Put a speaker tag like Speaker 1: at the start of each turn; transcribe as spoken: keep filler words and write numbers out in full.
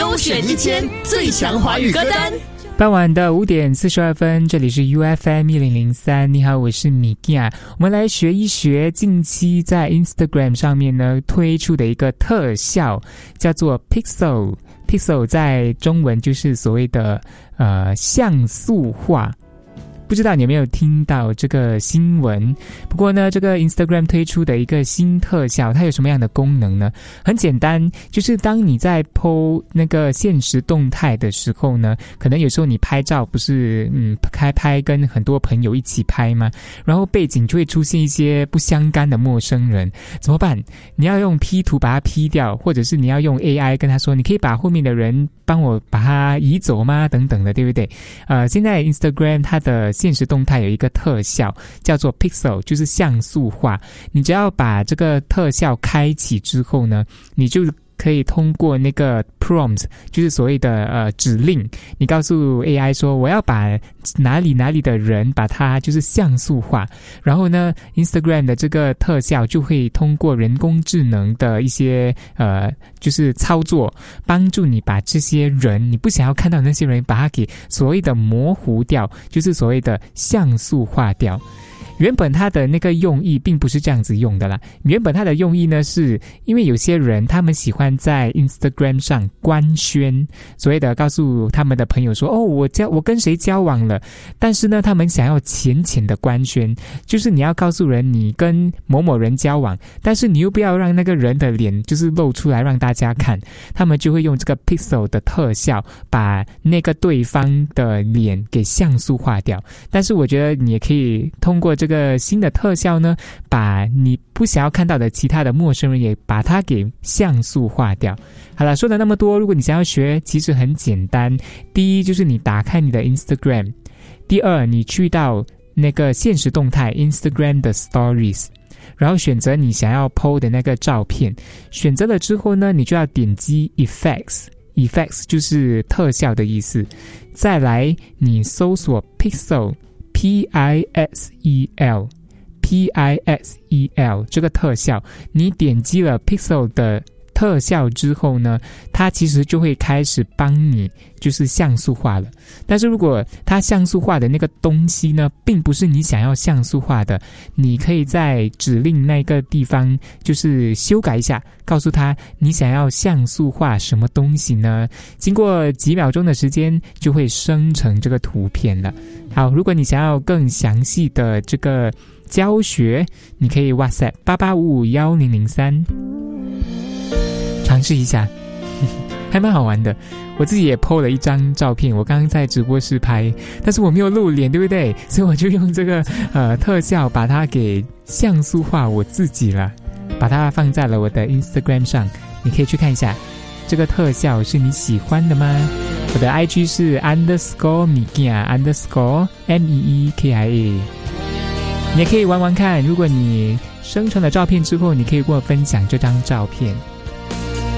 Speaker 1: 优选一千最强华语歌单。
Speaker 2: 傍晚的五点四十二分，这里是 U F M 一零零三。你好，我是米娅。我们来学一学近期在 Instagram 上面呢推出的一个特效，叫做 Pixel。Pixel 在中文就是所谓的呃像素化。不知道你有没有听到这个新闻？不过呢，这个 Instagram 推出的一个新特效，它有什么样的功能呢？很简单，就是当你在 po 那个现实动态的时候呢，可能有时候你拍照不是嗯开拍跟很多朋友一起拍吗？然后背景就会出现一些不相干的陌生人，怎么办？你要用 P 图把它 P 掉，或者是你要用 A I 跟他说，你可以把后面的人帮我把它移走吗？等等的，对不对？呃，现在 Instagram 它的现实动态有一个特效叫做 Pixel， 就是像素化。你只要把这个特效开启之后呢，你就可以通过那个 prompt， 就是所谓的呃指令，你告诉 A I 说我要把哪里哪里的人把它就是像素化，然后呢 Instagram 的这个特效就会通过人工智能的一些呃就是操作，帮助你把这些人你不想要看到的那些人把它给所谓的模糊掉，就是所谓的像素化掉。原本它的那个用意并不是这样子用的啦，原本它的用意呢，是因为有些人他们喜欢在 Instagram 上官宣，所谓的告诉他们的朋友说，哦，我交我跟谁交往了，但是呢，他们想要浅浅的官宣，就是你要告诉人你跟某某人交往，但是你又不要让那个人的脸就是露出来让大家看，他们就会用这个 Pixel 的特效把那个对方的脸给像素化掉。但是我觉得你也可以通过这个这个新的特效呢，把你不想要看到的其他的陌生人也把它给像素化掉。好了，说了那么多，如果你想要学，其实很简单。第一就是你打开你的 Instagram， 第二你去到那个现实动态 Instagram 的 Stories， 然后选择你想要 po 的那个照片，选择了之后呢，你就要点击 Effects， Effects 就是特效的意思。再来你搜索 Pixel P I X E L P I X E L 这个特效，你点击了 Pixel 的特效之后呢，它其实就会开始帮你就是像素化了。但是如果它像素化的那个东西呢，并不是你想要像素化的，你可以在指令那个地方就是修改一下，告诉他你想要像素化什么东西呢？经过几秒钟的时间就会生成这个图片了。好，如果你想要更详细的这个教学，你可以 WhatsApp 八八五五一零零三尝试一下，还蛮好玩的。我自己也 po 了一张照片，我刚刚在直播室拍，但是我没有露脸，对不对？所以我就用这个呃特效把它给像素化我自己了，把它放在了我的 Instagram 上，你可以去看一下。这个特效是你喜欢的吗？我的 I G 是 underscore Mikia underscore M E E K I A， 你也可以玩玩看。如果你生成了照片之后，你可以跟我分享这张照片。